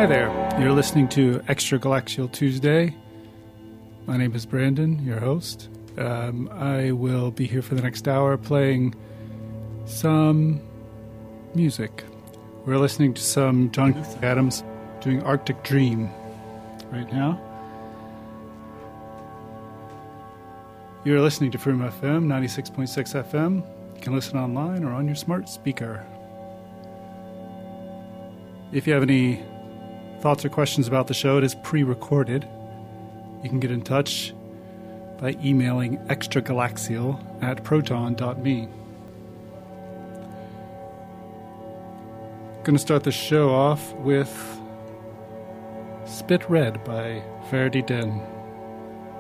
Hi there. You're listening to Extragalaxial Tuesday. My name is Brandon, your host. I will be here for the next hour playing some music. We're listening to some John Adams doing Arctic Dream right now. You're listening to Froom FM, 96.6 FM. You can listen online or on your smart speaker. If you have any thoughts or questions about the show, it is pre-recorded. You can get in touch by emailing extragalaxial@proton.me. Going to start the show off with Spit Red by Faraday Den.